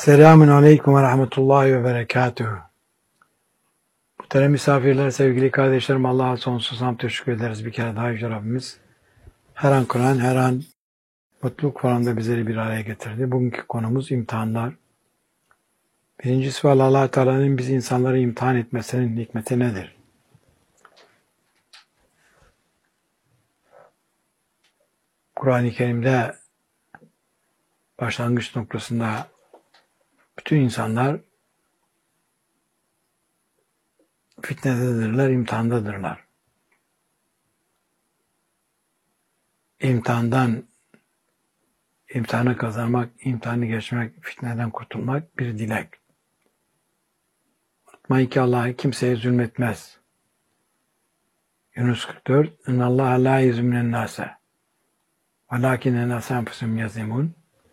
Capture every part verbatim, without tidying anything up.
Selamun Aleyküm ve Rahmetullahi ve Berekatuhu. Muhterem misafirler, sevgili kardeşlerim, Allah'a sonsuz hamd teşekkür ederiz bir kere daha Yüce Rabbimiz. Her an Kur'an, her an mutluluk formunda bizleri bir araya getirdi. Bugünkü konumuz imtihanlar. Birinci sual, Allah Teala'nın biz insanları imtihan etmesinin hikmeti nedir? Kur'an-ı Kerim'de başlangıç noktasında bütün insanlar fitnededirler, imtihandadırlar. İmtihandan, imtihanı kazanmak, imtihanı geçmek, fitneden kurtulmak bir dilek. Unutmayın ki Allah kimseye zulmetmez. Yunus kırk dört اِنَّ اللّٰهَ لَا يَزْمِنَ النَّاسَ وَلَاكِنَ النَّاسَ اَنْفُسُهُمْ يَظْلِمُونَ.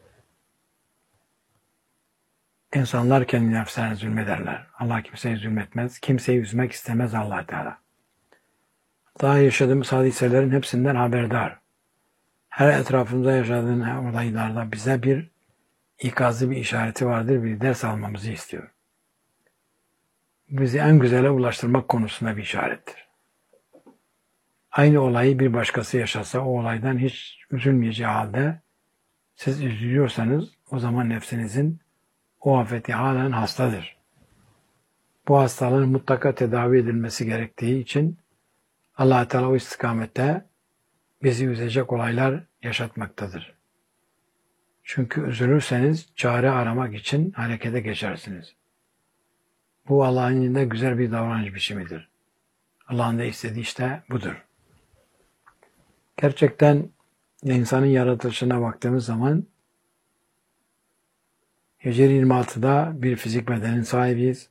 İnsanlar kendi nefslerine zulmederler. Allah kimseye zulmetmez. Kimseyi üzmek istemez Allah Teala. Daha yaşadığımız hadiselerin hepsinden haberdar. Her etrafımızda yaşadığın olaylarda bize bir ikazı, bir işareti vardır. Bir ders almamızı istiyor. Bizi en güzele ulaştırmak konusunda bir işarettir. Aynı olayı bir başkası yaşasa o olaydan hiç üzülmeyeceği halde siz üzülüyorsanız o zaman nefsinizin o afeti halen hastadır. Bu hastalığın mutlaka tedavi edilmesi gerektiği için Allah Teala o istikamette bizi üzecek olaylar yaşatmaktadır. Çünkü üzülürseniz çare aramak için harekete geçersiniz. Bu Allah'ın indinde güzel bir davranış biçimidir. Allah'ın da istediği işte budur. Gerçekten insanın yaratılışına baktığımız zaman Hicri yirmi altıda bir fizik bedenin sahibiyiz.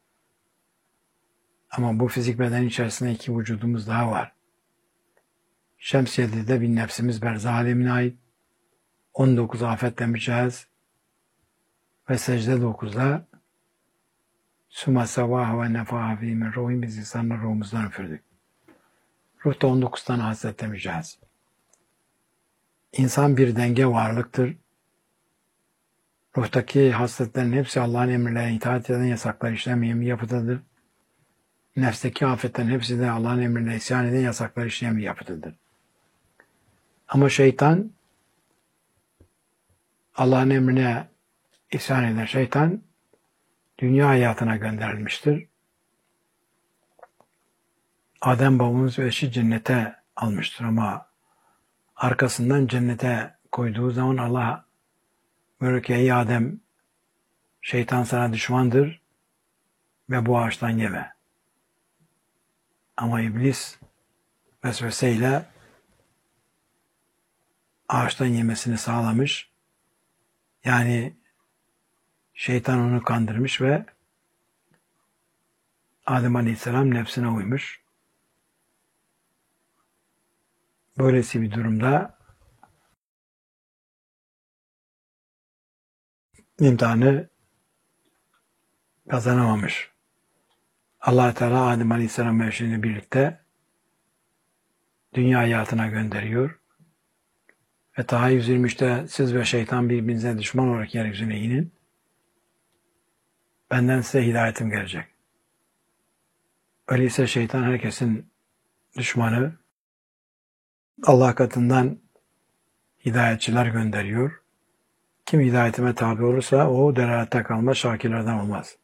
Ama bu fizik beden içerisinde iki vücudumuz daha var. Şems yedide bir nefsimiz berzah alemine ait. on dokuz afetle mücehhez ve secde dokuzda Sümme sevâhu ve nefâhu fî min ruhî, biz insanları ruhumuzdan üfürdük. Ruh da on dokuz tane hasletle mücehhez. İnsan bir denge varlıktır. Ruhtaki hasletlerin hepsi Allah'ın emirlerine itaat eden, yasaklar işlemeyen bir yapıdadır. Nefsteki afetlerin hepsi de Allah'ın emrine isyan eden, yasaklar işleyen bir yapıdadır. Ama şeytan, Allah'ın emrine isyan eden şeytan, dünya hayatına gönderilmiştir. Adem babamız ve eşi cennete almıştır ama arkasından cennete koyduğu zaman Allah buyuruyor ki ey Adem, şeytan sana düşmandır ve bu ağaçtan yeme. Ama iblis vesveseyle ağaçtan yemesini sağlamış. Yani şeytan onu kandırmış ve Adem Aleyhisselam nefsine uymuş. Böylesi bir durumda imtihanı kazanamamış. Allah Teala Adem Aleyhisselam ve eşiyle birlikte dünya hayatına gönderiyor. Ve Taha yüz yirmi üçte siz ve şeytan birbirinize düşman olarak yeryüzüne inin. Benden size hidayetim gelecek. Öyleyse şeytan herkesin düşmanı. Allah katından hidayetçiler gönderiyor. Kim hidayetime tabi olursa o delalette kalmaz, şakirlerden olmaz.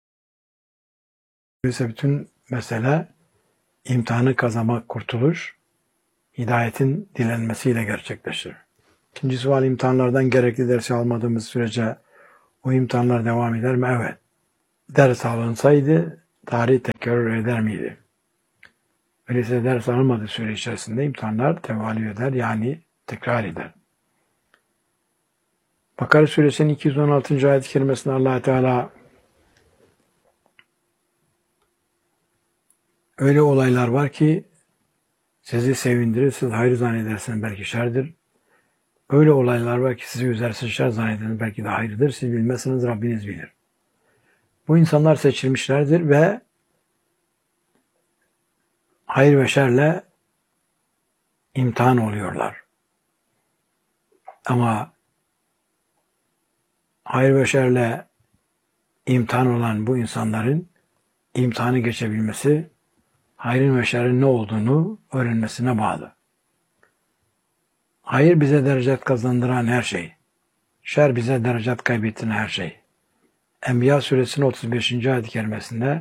Öyleyse bütün mesele imtihanı kazanmak, kurtuluş, hidayetin dilenmesiyle gerçekleşir. İkinci sual, imtihanlardan gerekli dersi almadığımız sürece o imtihanlar devam eder mi? Evet. Ders alınsaydı tarih tekrar eder miydi? Öyleyse ders alınmadığı süre içerisinde imtihanlar tevalü eder, yani tekrar eder. Bakara suresinin iki yüz on altıncı ayet-i kerimesinde Allah Teala öyle olaylar var ki sizi sevindirir, siz hayır zannedersiniz belki şerdir. Öyle olaylar var ki sizi üzer, siz şer zannedersiniz belki de hayırdır. Siz bilmezsiniz, Rabbiniz bilir. Bu insanlar seçilmişlerdir ve hayır ve şerle imtihan oluyorlar. Ama hayır ve şerle imtihan olan bu insanların imtihanı geçebilmesi, hayrın ve şerrin ne olduğunu öğrenmesine bağlı. Hayır bize derecet kazandıran her şey, şer bize derecet kaybettiren her şey. Enbiya suresinin otuz beşinci ayet-i kerimesinde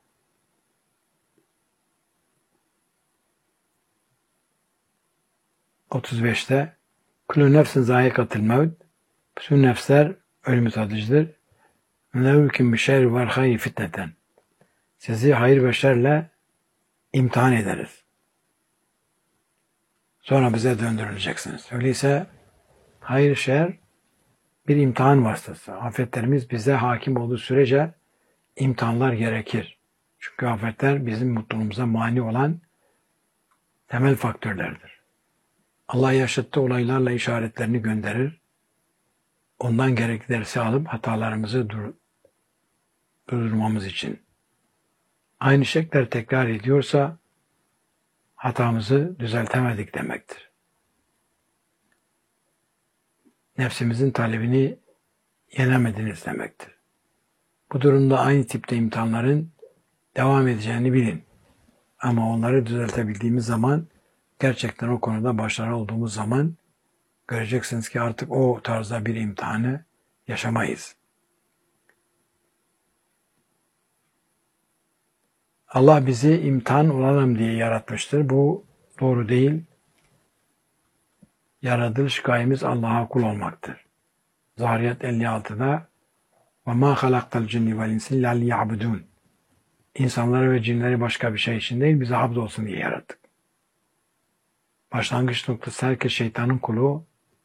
otuz beşte Kullu nefsin zâikatil mevt, bütün nefsler ölümü tadıcıdır. Nevüküm bir şer var hayri fitneten. Sizi hayır ve şerle imtihan ederiz. Sonra bize döndürüleceksiniz. Öyleyse hayır şer bir imtihan vasıtası. Afetlerimiz bize hakim olduğu sürece imtihanlar gerekir. Çünkü afetler bizim mutluluğumuza mani olan temel faktörlerdir. Allah yaşattığı olaylarla işaretlerini gönderir. Ondan gerekli dersi alıp hatalarımızı dur durdurmamız için. Aynı şekler tekrar ediyorsa hatamızı düzeltemedik demektir. Nefsimizin talebini yenemediniz demektir. Bu durumda aynı tipte imtihanların devam edeceğini bilin. Ama onları düzeltebildiğimiz zaman, gerçekten o konuda başarılı olduğumuz zaman göreceksiniz ki artık o tarzda bir imtihanı yaşamayız. Allah bizi imtihan olalım diye yaratmıştır. Bu doğru değil. Yaratılış gayemiz Allah'a kul olmaktır. Zariyat elli altıda وَمَا خَلَقْتَ الْجِنِّ وَالْاِنْسِ اِلَّا لِيَعْبُدُونَ İnsanları ve cinleri başka bir şey için değil, bize abd olsun diye yarattık. Başlangıç noktası herkes şeytanın kulu,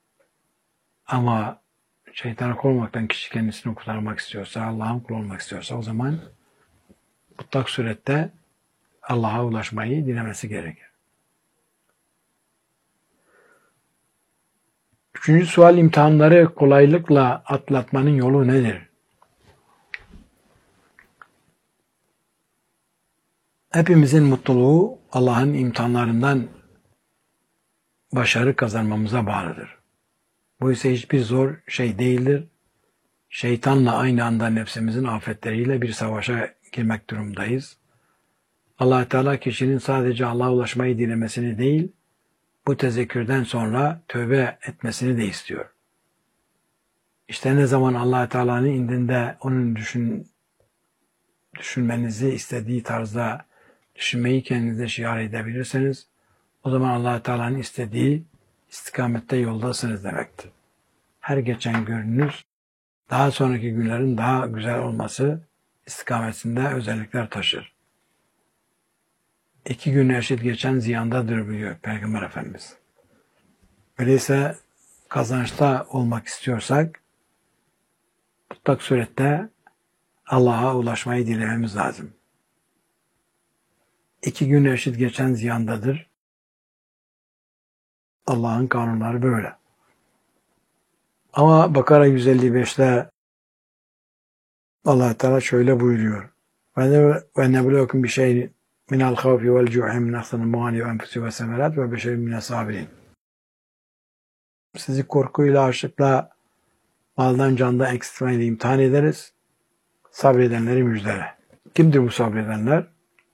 ama şeytana kul olmaktan kişi kendisini kurtarmak istiyorsa, Allah'ın kulu olmak istiyorsa o zaman mutlak surette Allah'a ulaşmayı dilemesi gerekir. Üçüncü sual, imtihanları kolaylıkla atlatmanın yolu nedir? Hepimizin mutluluğu Allah'ın imtihanlarından başarı kazanmamıza bağlıdır. Bu ise hiçbir zor şey değildir. Şeytanla aynı anda nefsimizin afetleriyle bir savaşa girmek durumdayız. Allah Teala kişinin sadece Allah'a ulaşmayı dilemesini değil, bu tezekkürden sonra tövbe etmesini de istiyor. İşte ne zaman Allah Teala'nın indinde onun düşün, düşünmenizi istediği tarzda düşünmeyi kendinize şiar edebilirseniz, o zaman Allah Teala'nın istediği istikamette yoldasınız demektir. Her geçen gününüz daha sonraki günlerin daha güzel olması istikametinde özellikler taşır. İki gün eşit geçen ziyandadır buyuruyor Peygamber Efendimiz. Öyleyse kazançta olmak istiyorsak mutlak surette Allah'a ulaşmayı dilememiz lazım. İki gün eşit geçen ziyandadır. Allah'ın kanunları böyle. Ama Bakara yüz elli beşte Allah Teala şöyle buyuruyor. Ve nebluvekum bi şey'in minel havfi vel cu'i min nafsinin muani ve enfusi ve semerat ve beşerin mine sabirin. Sizi korkuyla, açlıkla, maldan candan eksiltmeyle imtihan ederiz. Sabredenleri müjdele. Kimdir bu sabredenler?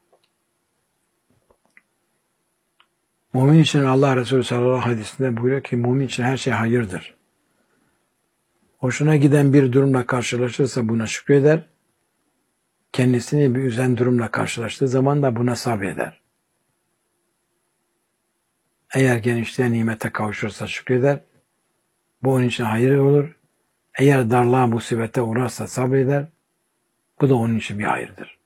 Mümin için Allah Resulü sallallahu aleyhi ve sellem hadisinde buyuruyor ki mümin için her şey hayırdır. Hoşuna giden bir durumla karşılaşırsa buna şükreder. Kendisini bir üzen durumla karşılaştığı zaman da buna sabreder. Eğer genişliğe nimete kavuşursa şükreder. Bu onun için hayır olur. Eğer darlığa musibete uğrarsa sabreder. Bu da onun için bir hayırdır.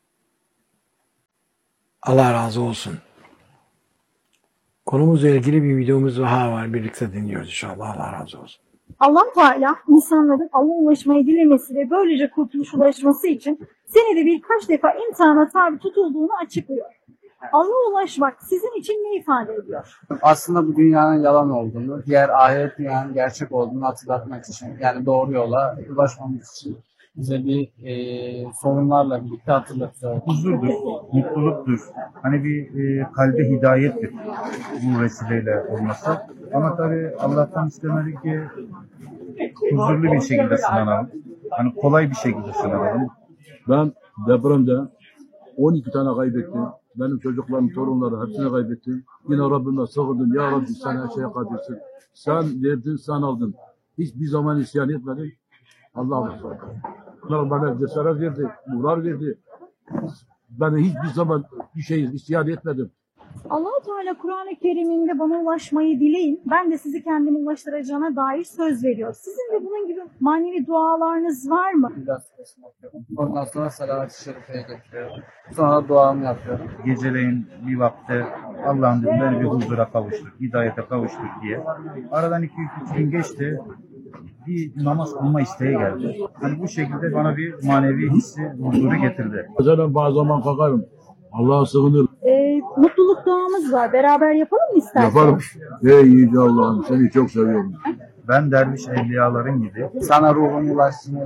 Allah razı olsun. Konumuzla ilgili bir videomuz daha var. Birlikte dinliyoruz inşallah. Allah razı olsun. Allah Teala insanların Allah'a ulaşmayı dilemesi ve böylece kurtuluş ulaşması için senede birkaç defa imtihana tabi tutulduğunu açıklıyor. Allah'a ulaşmak sizin için ne ifade ediyor? Aslında bu dünyanın yalan olduğunu, diğer ahiret dünyanın gerçek olduğunu hatırlatmak için, yani doğru yola ulaşmamız için bize bir e, sorunlarla birlikte hatırlatıyor. Huzurdur, mutluluktur. Hani bir e, kalbe hidayettir bu vesileyle olması. Ama tabii Allah'tan istemeli ki huzurlu bir şekilde sınanalım. Hani kolay bir şekilde sınanalım. Ben depremde on iki tane kaybettim. Benim çocuklarım, torunları hepsini kaybettim. Yine Rabbime sığındım. Ya Rabbi sen her şeye kadirsin. Sen verdin, sen aldın. Hiçbir zaman isyan etmedim. Allah'a emanet. Allah bana cesaret verdi, murar verdi. Ben hiçbir zaman bir şey isyan etmedim. Allah-u Teala Kur'an-ı Kerim'inde bana ulaşmayı dileyin. Ben de sizi kendime ulaştıracağına dair söz veriyor. Sizin de bunun gibi manevi dualarınız var mı? İlaç süresini okuyorum. Ondan sonra salavat-ı şerifeye getiriyorum. Sonra duamı yapıyorum. Geceleyin bir vakte Allah'ım dedim beni bir huzura kavuştur, hidayete kavuştur diye. Aradan iki üç gün geçti. Bir namaz kılma isteği geldi. Hani bu şekilde bana bir manevi hissi, huzuru getirdi. Bazen bazı zaman kalkarım. Allah'a sığınırım. Ee, mutluluk duamız var. Beraber yapalım mı isterseniz? Yaparım. Ey yüce Allah'ım seni çok seviyorum. Ben derviş evliyaların gibi Sana ruhun ulaşsın.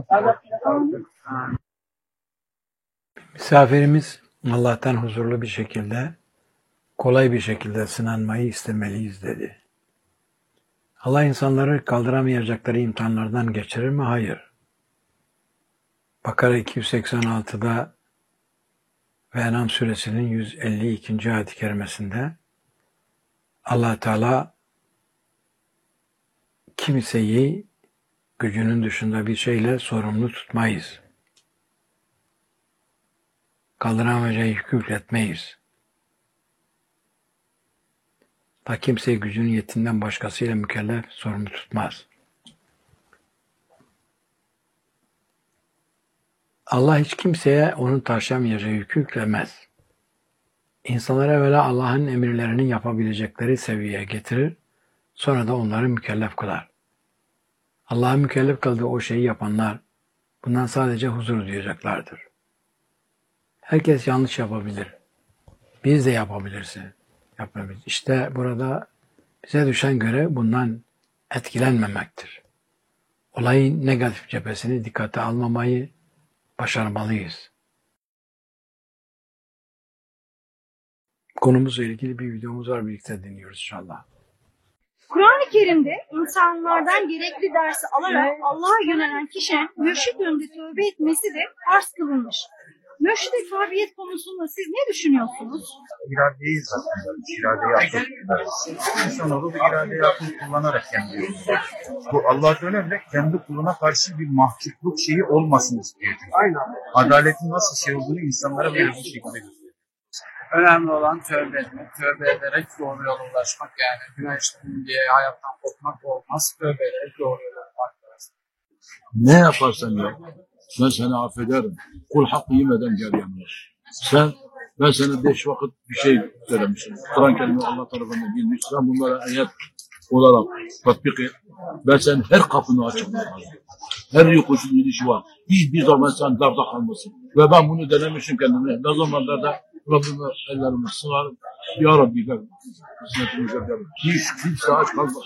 Misafirimiz Allah'tan huzurlu bir şekilde, kolay bir şekilde sınanmayı istemeliyiz dedi. Allah insanları kaldıramayacakları imtihanlardan geçirir mi? Hayır. Bakara iki yüz seksen altıda ve En'am suresinin yüz elli ikinci ayet-i kerimesinde Allah Teala kimseyi gücünün dışında bir şeyle sorumlu tutmayız. Kaldıramayacağı yükü yükletmeyiz. Ta kimseyi gücünün yetinden başkasıyla mükellef sorumlu tutmaz. Allah hiç kimseye onun taşıyamayacağı yükü yüklemez. İnsanlara evvela Allah'ın emirlerinin yapabilecekleri seviyeye getirir, sonra da onları mükellef kılar. Allah'ın mükellef kıldığı o şeyi yapanlar, bundan sadece huzur duyacaklardır. Herkes yanlış yapabilir. Biz de yapabilirsin. Yapabiliriz. İşte burada bize düşen görev bundan etkilenmemektir. Olayın negatif cephesini dikkate almamayı başarmalıyız. Konumuzla ilgili bir videomuz var, birlikte dinliyoruz inşallah. Kur'an-ı Kerim'de insanlardan gerekli dersi alarak Allah'a yönelen kişinin mürşid önünde tövbe etmesi de farz kılınmış. Mürşide tabiyet konusunda siz ne düşünüyorsunuz? iradeyiz aslında. İradeyi akıl. İnsanoğlu bu iradeyi akıl kullanarak kendi yolunda. Bu Allah Teala bile kendi kuluna karşı bir mahcupluk şeyi olmasın istiyor. Aynen. Adaletin nasıl şey olduğunu insanlara böyle bir şekilde gösteriyor. Önemli olan tövbe etmek. Tövbe ederek doğru yola ulaşmak. Yani günah işledim diye hayattan kopmak olmaz. Tövbe ederek doğru yola ulaşmak lazım. Ne yaparsan yap, ben seni affederim. Kul hakkı yemeden gel yanıma. Sen, ben sana beş vakit bir şey söylemişim. Kur'an kelime Allah tarafından bilmiş. Sen bunlara ayet olarak tatbik et. Ben senin her kapını açıklayayım. Her yokuşun gidişi var. Hiçbir zaman sen darda kalmasın. Ve ben bunu denemişim kendime. Ne zamanlarda Rabbime ellerimi sığarım. Ya Rabbi ben hizmetini gördüm. Hiç kimse aç kalmaz.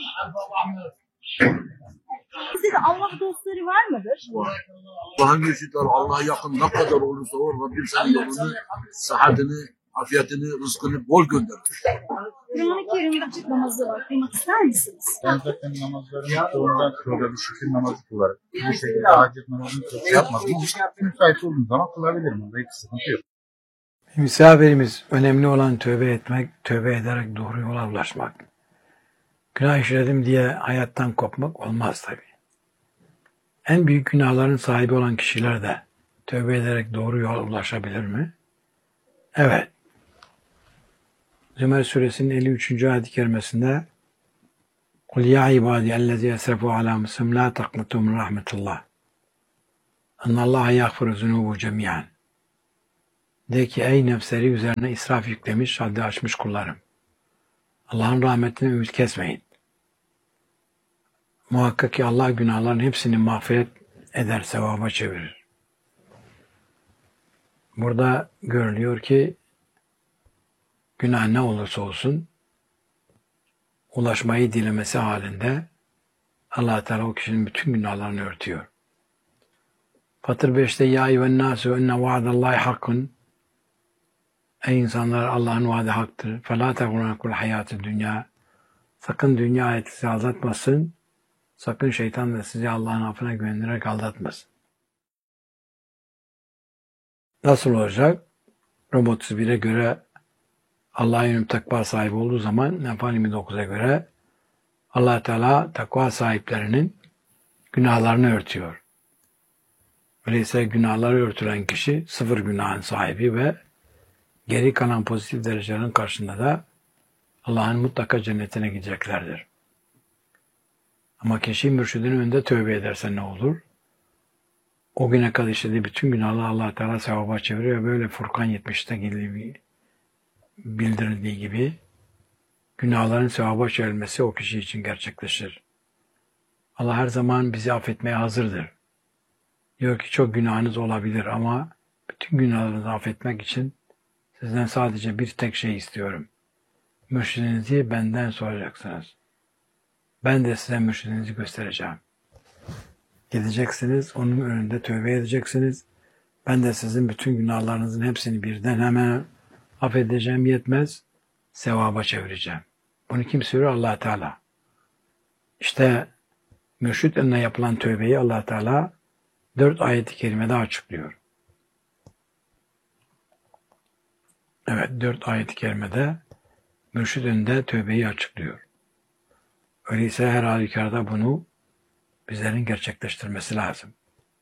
Sizde de Allah dostları var mıdır? Allah'ın mürşitleri Allah'a yakın ne kadar olursa o Rabbim senin yolunu, sıhhatini, afiyetini, rızkını bol gönderir. Kur'an-ı Kerim'de açıklaması var. Duymak ister misiniz? Ben zaten namazların çoğundan sonra bir şükür namazı kılarım. Bu şekilde hacet namazını çok yapmadım ama müsait olduğum zaman kılabilirim. Onda hiç sıkıntı yok. Misafirimiz, önemli olan tövbe etmek, tövbe ederek doğru yola ulaşmak. Günah işledim diye hayattan kopmak olmaz tabii. En büyük günahların sahibi olan kişiler de tövbe ederek doğru yola ulaşabilir mi? Evet. Zümer suresinin elli üçüncü ayet-i kerimesinde قُلْ يَا عِبَادِيَ الَّذِي أَسْرَفُوا عَلَى أَنفُسِهِمْ لَا تَقْنَطُوا مِنْ رَحْمَةِ اللّٰهِ اَنَّ اللّٰهَ يَغْفِرُ الذُّنُوبَ جَمِيعًا. De ki ey nefsleri üzerine israf yüklemiş, haddi aşmış kullarım. Allah'ın rahmetine ümit kesmeyin. Muhakkak ki Allah günahların hepsini mağfiret eder, sevaba çevirir. Burada görülüyor ki günah ne olursa olsun ulaşmayı dilemesi halinde Allah Teala o kişinin bütün günahlarını örtüyor. Fatır beşte ya eyyühen nâsü enne vaadallahi hakkun. Ey insanlar, Allah'ın vaadi haktır. فَلَا تَغُرَنَكُمُ الْحَيَاةُ dünya. Sakın dünya hayatı sizi aldatmasın. Sakın şeytan da sizi Allah'ın affına güvenerek aldatmasın. Nasıl olacak? Rum otuz bire göre Allah'a yönelik takva sahibi olduğu zaman Nefal yirmi dokuza göre Allah Teala takva sahiplerinin günahlarını örtüyor. Öyleyse günahları örtülen kişi sıfır günahın sahibi ve geri kalan pozitif derecelerin karşısında da Allah'ın mutlaka cennetine gideceklerdir. Ama kişi mürşidinin önünde tövbe ederse ne olur? O güne kadar işlediği bütün günahları Allah Teala sevaba çeviriyor. Böyle Furkan yetmişte bildirildiği gibi günahların sevaba çevrilmesi o kişi için gerçekleşir. Allah her zaman bizi affetmeye hazırdır. Diyor ki çok günahınız olabilir ama bütün günahlarınızı affetmek için sizden sadece bir tek şey istiyorum. Mürşidinizi benden soracaksınız. Ben de size mürşidinizi göstereceğim. Gideceksiniz, onun önünde tövbe edeceksiniz. Ben de sizin bütün günahlarınızın hepsini birden hemen affedeceğim yetmez, sevaba çevireceğim. Bunu kim söylüyor? Allah Teala. İşte mürşid eline yapılan tövbeyi Allah Teala dört ayet-i kerimede açıklıyor. Evet, dört ayet-i kerimede mürşid önünde tövbeyi açıklıyor. Öyleyse her halükarda bunu bizlerin gerçekleştirmesi lazım.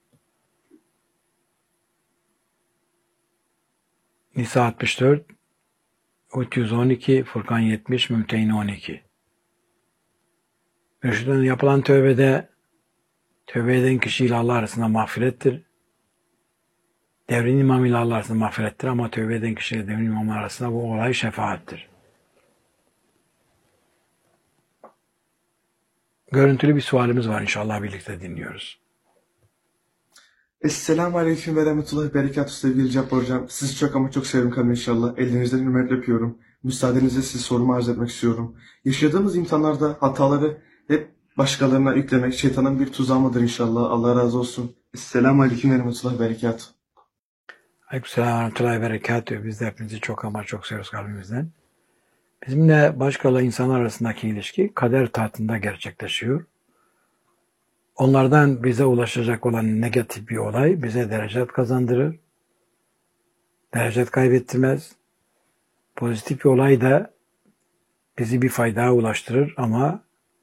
Nisa altmış dört, Hud yüz on iki, Furkan yetmiş, Mümtehine on iki. Mürşidin yapılan tövbede tövbe eden kişiyle Allah arasında mağfirettir. Devrin imam ile Allah arasında mağfirettir ama tövbe eden kişiyle devrin imam arasında bu olay şefaattir. Görüntülü bir sualimiz var, inşallah birlikte dinliyoruz. Esselamu Aleyküm ve Rahmetullahi Berekatuhu sevgili Cabbar Hocam. Sizi çok ama çok seviyorum kalbim inşallah. Elinizden hürmetle öpüyorum. Müsaadenizle size sorumu arz etmek istiyorum. Yaşadığımız imtihanlarda hataları hep başkalarına yüklemek şeytanın bir tuzağı mıdır inşallah? Allah razı olsun. Esselamu Aleyküm ve Rahmetullahi Berekatuhu. Aleykümselam ve Rahmetullahi Berekatuhu. Biz de hepinizi çok ama çok seviyoruz kalbimizden. Bizimle başkalarıyla insanlar arasındaki ilişki kader tahtında gerçekleşiyor. Onlardan bize ulaşacak olan negatif bir olay bize derecet kazandırır. Derecet kaybettirmez. Pozitif bir olay da bizi bir faydaya ulaştırır ama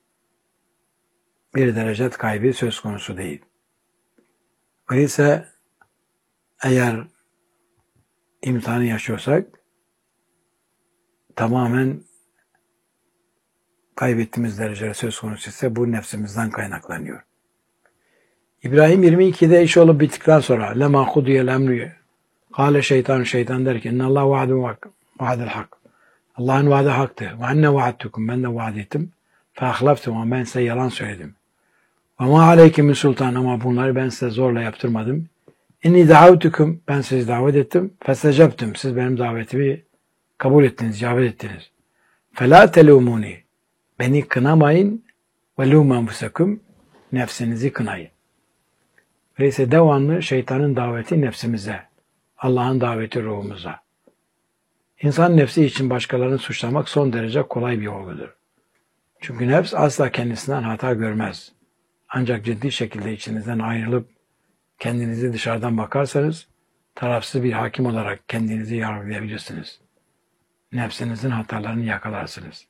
bir derecet kaybı söz konusu değil. Öyleyse eğer imtihanı yaşıyorsak tamamen kaybettiğimiz dereceler söz konusu ise bu nefsimizden kaynaklanıyor. İbrahim yirmi ikide iş olup bittikten sonra lema kudiyel emri kâle şeytan şeytan der ki innallâhu vaadun vaadel hak. Allah'ın vaadi haktı. Ve enne vaadtukum, ben de vaad ettim. Fe ahlaftum, ama ben size yalan söyledim. Ve ma aleyke min sultan, ama bunları ben size zorla yaptırmadım. İnni davtukum, ben sizi davet ettim. Fesecebtum, siz benim davetimi kabul ettiniz, icabet ettiniz. Fela telumuni, beni kınamayın. Ve lumu enfusekum, nefsinizi kınayın. Öyleyse devamlı şeytanın daveti nefsimize, Allah'ın daveti ruhumuza. İnsan nefsi için başkalarını suçlamak son derece kolay bir olgudur. Çünkü nefs asla kendisinden hata görmez. Ancak ciddi şekilde içinizden ayrılıp kendinizi dışarıdan bakarsanız tarafsız bir hakim olarak kendinizi yargılayabilirsiniz. Nefsinizin hatalarını yakalarsınız.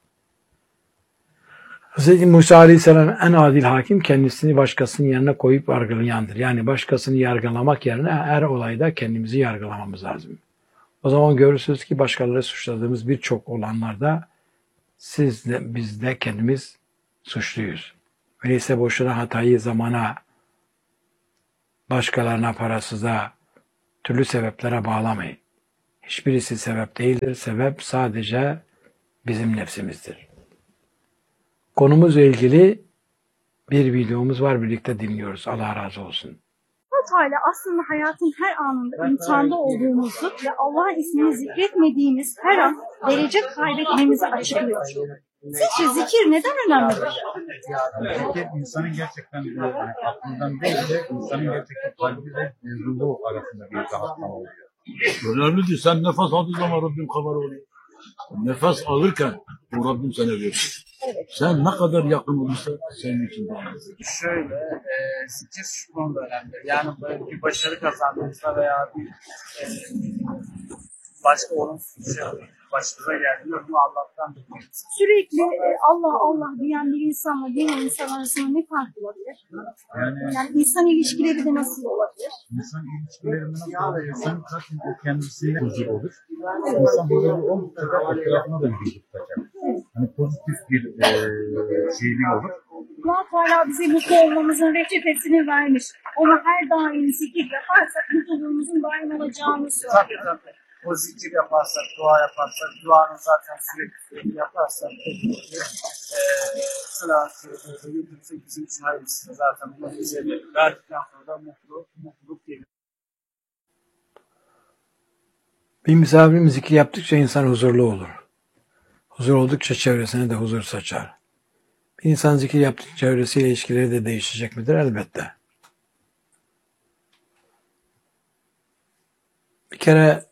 Hz. Musa Aleyhisselam en adil hakim kendisini başkasının yerine koyup yargılayandır. Yani başkasını yargılamak yerine her olayda kendimizi yargılamamız lazım. O zaman görürsünüz ki başkaları suçladığımız birçok olanlarda siz de biz de kendimiz suçluyuz. Öyleyse boşuna hatayı zamana, başkalarına, parasıza, türlü sebeplere bağlamayın. Hiçbirisi sebep değildir. Sebep sadece bizim nefsimizdir. Konumuzla ilgili bir videomuz var, birlikte dinliyoruz. Allah razı olsun. Allah Teala aslında hayatın her anında imtihanda olduğumuzu ve Allah'ın ismini zikretmediğimiz her an derece kaybetmemizi açıklıyor. Sizce zikir neden önemlidir? Zikir insanın gerçekten yani aklından değil de insanın gerçekten kalbi ve ruhu arasında bir rahatlama oluyor. Önemlidir. Sen nefes aldığı zaman Rabbim kabar oluyor. Nefes alırken o Rabbim sana verir. Evet. Sen ne kadar yakın olursa senin için daha iyi. Şöyle, e, zikir şu konuda önemli. Yani böyle bir başarı kazandığınızda veya bir e, başka olumsuz bir şey başınıza geldiğinde bunu Allah'tan bilmeniz. Sürekli e, Allah Allah diyen bir insanla diğer insan arasında ne fark olabilir? Yani Yani insan ilişkileri de nasıl olabilir? insan ilişkilerinde nasıl insan zaten o kendisine huzur olur. İnsan huzuru olmadıkça da etrafına da bir huzur kaçar. Hani pozitif bir e, şeyliği olur. Allah Teala bize mutlu olmamızın reçetesini vermiş. Onu her daim zikir yaparsak mutluluğumuzun daim olacağını söylüyor. Tabii tabii. O zikir yaparsak, dua yaparsak, duanın zaten sürekli sürekli yaparsak eee sıra götürsek bizim için hayırlısı zaten bunu bize verdikten sonra da mutlu, mutluluk gelir. Bir misafirimiz zikir yaptıkça insan huzurlu olur. Huzur oldukça çevresine de huzur saçar. Bir insan zikir yaptıkça çevresiyle ilişkileri de değişecek midir? Elbette. Bir kere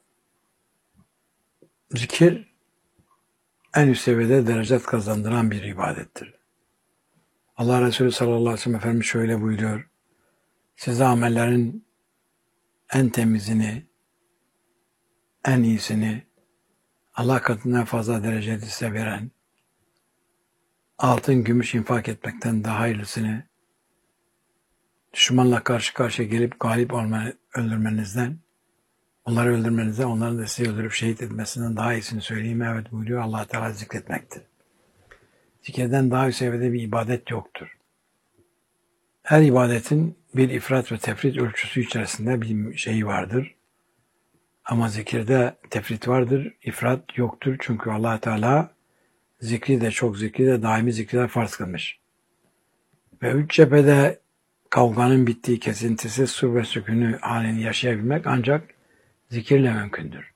zikir en üst seviyede derecet kazandıran bir ibadettir. Allah Resulü sallallahu aleyhi ve sellem Efendimiz şöyle buyuruyor. Size amellerin en temizini, en iyisini, Allah katından fazla derecede size veren, altın, gümüş infak etmekten daha hayırlısını, düşmanla karşı karşıya gelip galip olmanı, öldürmenizden, onları öldürmenizden, onların da sizi öldürüp şehit etmesinden daha iyisini söyleyeyim. Evet buyuruyor, Allah Teala zikretmektir. Zikirden daha üst seviyede bir ibadet yoktur. Her ibadetin bir ifrat ve tefrit ölçüsü içerisinde bir şeyi vardır. Ama zikirde tefrit vardır, ifrat yoktur. Çünkü Allah Teala zikri de çok zikri de daimi zikri de farz kılmış. Ve üç cephede kavganın bittiği kesintisiz sur ve sükûnü halini yaşayabilmek ancak zikirle mümkündür.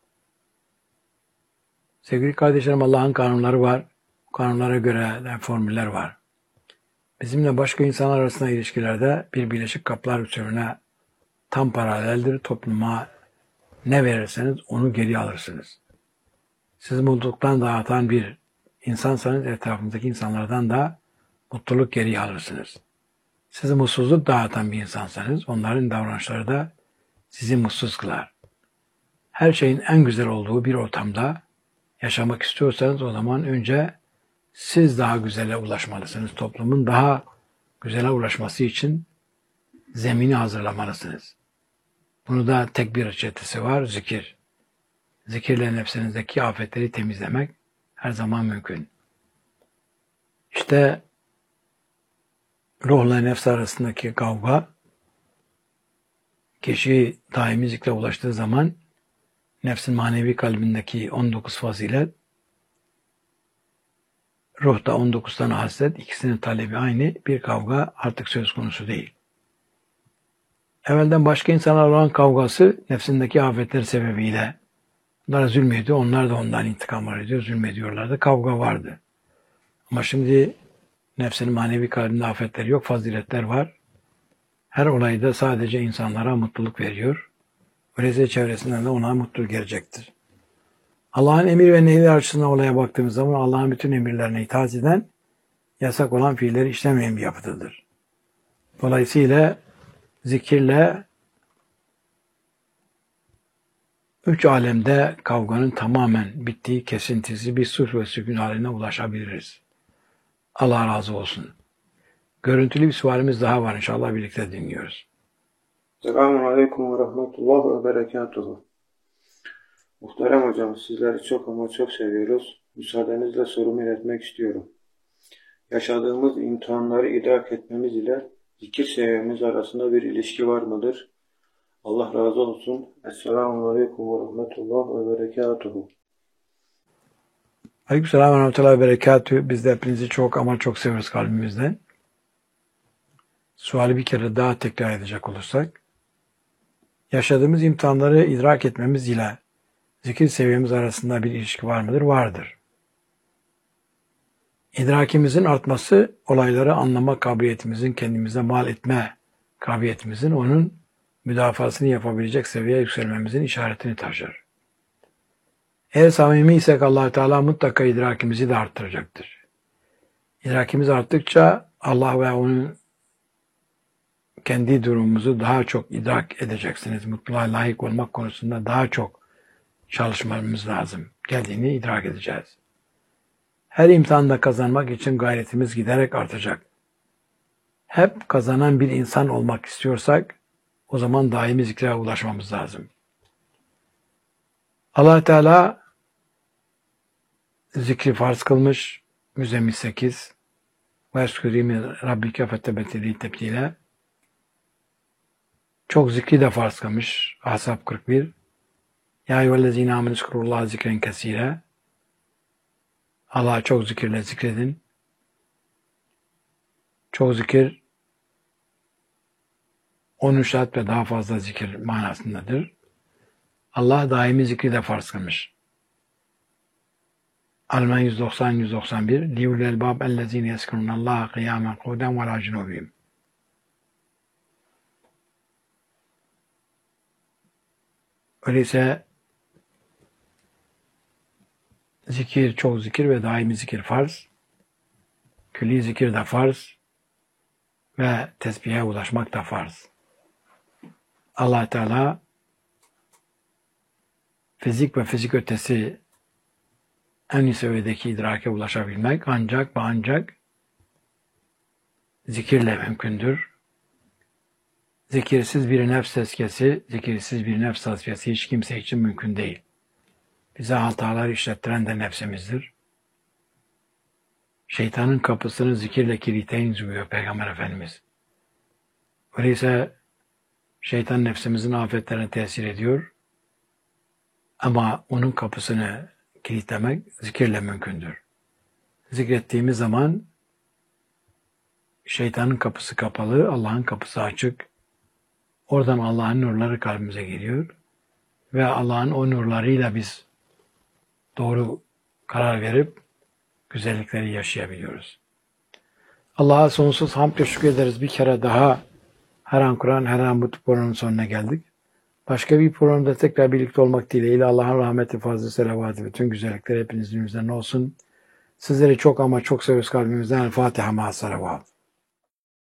Sevgili kardeşlerim, Allah'ın kanunları var. Bu kanunlara göre de formüller var. Bizimle başka insanlar arasında ilişkilerde bir Birleşik Kapılar usulüne tam paraleldir. Topluma ne verirseniz onu geri alırsınız. Sizi mutluluktan dağıtan bir insansanız etrafınızdaki insanlardan da mutluluk geri alırsınız. Sizi mutsuzluk dağıtan bir insansanız onların davranışları da sizi mutsuz kılar. Her şeyin en güzel olduğu bir ortamda yaşamak istiyorsanız o zaman önce siz daha güzele ulaşmalısınız. Toplumun daha güzele ulaşması için zemini hazırlamalısınız. Bunu da tek bir reçetesi var, zikir. Zikirle nefsinizdeki afetleri temizlemek her zaman mümkün. İşte ruhla nefs arasındaki kavga, kişi daimi zikre ulaştığı zaman nefsin manevi kalbindeki on dokuz fazilet, ruhta on dokuz tane hasret, ikisinin talebi aynı, bir kavga artık söz konusu değil. Evvelden başka insanlar olan kavgası nefsindeki afetler sebebiyle onlara zulmediyor, onlar da ondan intikam arıyor, zulmediyorlardı, kavga vardı. Ama şimdi nefsinin manevi kalbinde afetleri yok, faziletler var. Her olayda sadece insanlara mutluluk veriyor. Öyleyse çevresinden de ona mutluluk gelecektir. Allah'ın emir ve nehirleri açısından olaya baktığımız zaman Allah'ın bütün emirlerine itaat eden, yasak olan fiilleri işlemeyen bir yapıdadır. Dolayısıyla zikirle üç alemde kavganın tamamen bittiği kesintisi bir sulh ve sükun haline ulaşabiliriz. Allah razı olsun. Görüntülü bir sualimiz daha var, inşallah birlikte dinliyoruz. Selamun Aleyküm ve Rahmetullah ve Berekatuhu. Muhterem hocam, sizleri çok ama çok seviyoruz. Müsaadenizle sorumu iletmek istiyorum. Yaşadığımız imtihanları idrak etmemiz ile zikir seviyemiz arasında bir ilişki var mıdır? Allah razı olsun. Esselamu Aleyküm ve Rahmetullah ve Berekatuhu. Aleykümselam ve Rahmetullah ve Berekatuhu. Biz de hepinizi çok ama çok seviyoruz kalbimizden. Suali bir kere daha tekrar edecek olursak, yaşadığımız imtihanları idrak etmemiz ile zikir seviyemiz arasında bir ilişki var mıdır? Vardır. İdrakimizin artması, olayları anlama kabiliyetimizin, kendimize mal etme kabiliyetimizin, onun müdafasını yapabilecek seviyeye yükselmemizin işaretini taşır. Eğer samimi isek Allah Teala mutlaka idrakimizi de arttıracaktır. İdrakimiz arttıkça Allah ve onun kendi durumumuzu daha çok idrak edeceksiniz. Mutluluğa layık olmak konusunda daha çok çalışmamız lazım. Geldiğini idrak edeceğiz. Her imtihanda kazanmak için gayretimiz giderek artacak. Hep kazanan bir insan olmak istiyorsak o zaman daimi zikre ulaşmamız lazım. Allah Teala zikri farz kılmış. Müzzemmil sekiz ve eskürîmi rabbike fettebetili tebdile. Çok zikri de farz kılmış. Ahzab kırk bir. Ya eyyühellezîne âmenû zkurullâhe zikren kesîre. Allah'a çok zikirle zikredin. Çok zikir on üç saat ve daha fazla zikir manasındadır. Allah daimi zikri de farz kılmış. Alman yüz doksan yüz doksan bir Liul elbab ellezîne yezkurûnallâhe kıyâmen kûden ve alâ cunûbihim. Öyleyse zikir, çok zikir ve daimi zikir farz. Külli zikir de farz. Ve tesbihe ulaşmak da farz. Allah Teala fizik ve fizik ötesi en iyi seviyedeki idrake ulaşabilmek ancak ve ancak zikirle mümkündür. Zikirsiz bir nefs tezkiyesi, zikirsiz bir nefs tasfiyesi hiç kimse için mümkün değil. Bize hatalar işlettiren de nefsimizdir. Şeytanın kapısını zikirle kilitleyin diyor Peygamber Efendimiz. Öyleyse şeytan nefsimizin afetlerine tesir ediyor. Ama onun kapısını kilitlemek zikirle mümkündür. Zikrettiğimiz zaman şeytanın kapısı kapalı, Allah'ın kapısı açık. Oradan Allah'ın nurları kalbimize geliyor. Ve Allah'ın o nurlarıyla biz doğru karar verip güzellikleri yaşayabiliyoruz. Allah'a sonsuz hamd ve şükrederiz. Bir kere daha her an Kur'an, her an bu programın sonuna geldik. Başka bir programda tekrar birlikte olmak dileğiyle Allah'ın rahmeti, fazla selavatı, bütün güzellikler hepinizin üzerine olsun. Sizleri çok ama çok seviyoruz kalbimizden. El Fatiha ma salavat.